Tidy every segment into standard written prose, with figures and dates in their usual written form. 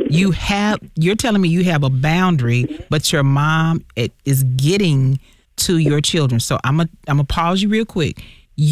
you're telling me you have a boundary, but your mom is getting to your children. So I'm gonna pause you real quick.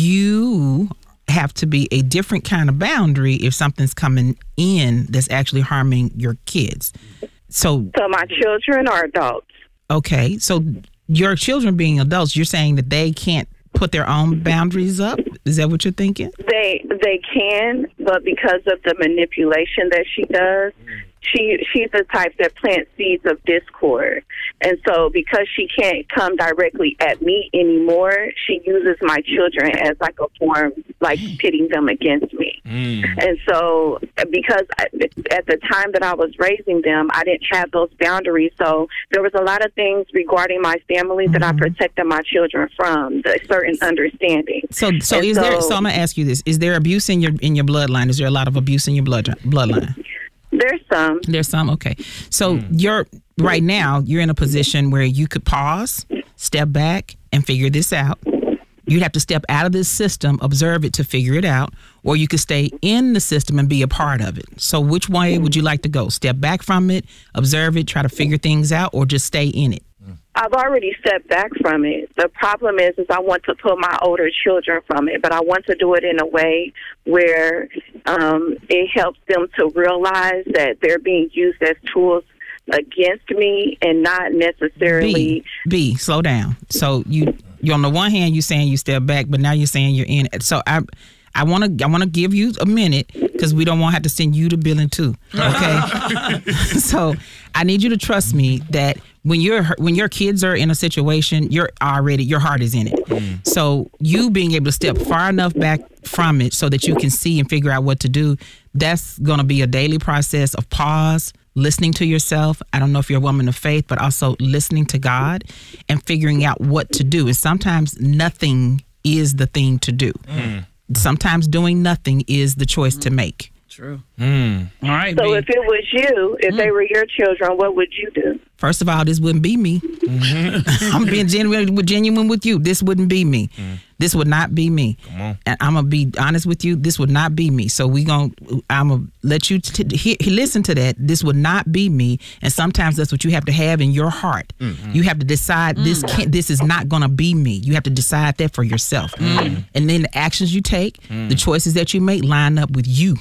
You have to be a different kind of boundary if something's coming in that's actually harming your kids. So my children are adults. Okay, so your children being adults, you're saying that they can't put their own boundaries up? Is that what you're thinking? They can, but because of the manipulation that she does, she's the type that plants seeds of discord. And so because she can't come directly at me anymore, she uses my children as like a form, like pitting them against me. And so because at the time that I was raising them, I didn't have those boundaries. So there was a lot of things regarding my family that I protected my children from, the certain understanding. So I'm going to ask you this. Is there abuse in your bloodline? Is there a lot of abuse in your bloodline? There's some. Okay. So right now, you're in a position where you could pause, step back, and figure this out. You'd have to step out of this system, observe it to figure it out, or you could stay in the system and be a part of it. So which way would you like to go? Step back from it, observe it, try to figure things out, or just stay in it? I've already stepped back from it. The problem is I want to pull my older children from it, but I want to do it in a way where it helps them to realize that they're being used as tools against me and not necessarily... B, slow down. So you on the one hand, you're saying you step back, but now you're saying you're in it. So I want to give you a minute because we don't want to have to send you to billing too. Okay. So I need you to trust me that when your kids are in a situation, your heart is in it. So you being able to step far enough back from it so that you can see and figure out what to do, that's going to be a daily process of pause, listening to yourself. I don't know if you're a woman of faith, but also listening to God and figuring out what to do. And sometimes nothing is the thing to do. Sometimes doing nothing is the choice to make. True. All right. So if it was you, if they were your children, what would you do? First of all, this wouldn't be me. I'm being genuine with you. This wouldn't be me. This would not be me. Come on. And I'm gonna be honest with you. This would not be me. So I'm gonna let you listen to that. This would not be me. And sometimes that's what you have to have in your heart. You have to decide this is not gonna be me. You have to decide that for yourself. And then the actions you take, the choices that you make, line up with you.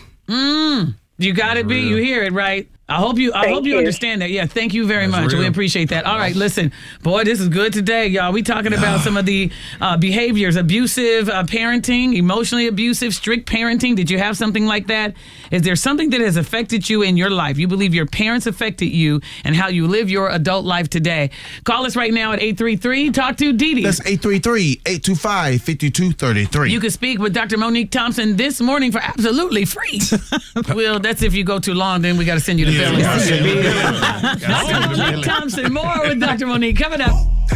You got it, B. You hear it, right? I hope you understand that. Yeah, thank you very much. Real. We appreciate that. All right, listen, boy, this is good today, y'all. We talking about some of the behaviors, abusive parenting, emotionally abusive, strict parenting. Did you have something like that? Is there something that has affected you in your life? You believe your parents affected you and how you live your adult life today? Call us right now at 833. Talk to Dee Dee. That's 833-825-5233. You can speak with Dr. Monique Thompson this morning for absolutely free. Well, that's if you go too long, then we got to send you to Billy. Dr. Monique Thompson, more with Dr. Monique coming up.